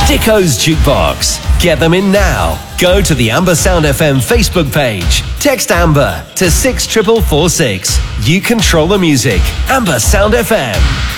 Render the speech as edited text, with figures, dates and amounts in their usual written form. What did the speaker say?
Dicko's Jukebox. Get them in now. Go to the Amber Sound FM Facebook page. Text Amber to 64446. You control the music. Amber Sound FM.